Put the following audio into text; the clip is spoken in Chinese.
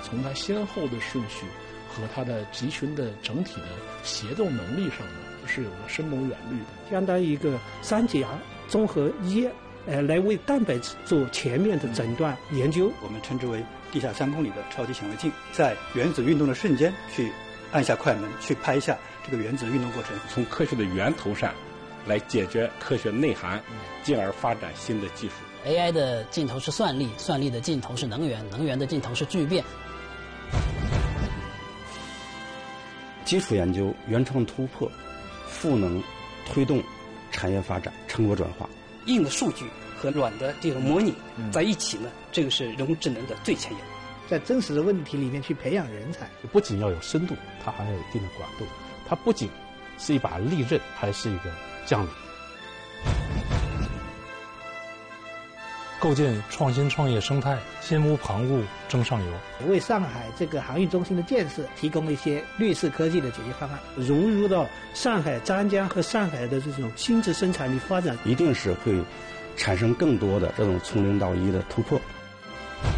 从它先后的顺序和它的集群的整体的协作能力上呢，是有了深谋远虑的， 相当于一个3甲综合医，来为蛋白质做全面的诊断研究。 我们称之为地下3公里的超级显微镜，在原子运动的瞬间去按下快门，去拍下这个原子运动过程， 从科学的源头上来解决科学内涵，进而发展新的技术。 AI 的尽头是算力，算力的尽头是能源，能源的尽头是聚变。 基础研究、原创突破、赋能推动产业发展、成果转化。 硬的数据和软的这种模拟在一起呢，这个是人工智能的最前沿。 在真实的问题里面去培养人才， 不仅要有深度，它还要有一定的广度。它不仅是一把利刃，还是一个将领。 构建创新创业生态，心无旁骛争上游， 为上海这个航运中心的建设提供了一些绿色科技的解决方案，融入到上海张江和上海的这种新质生产力发展， 一定是会产生更多的这种从零到一的突破。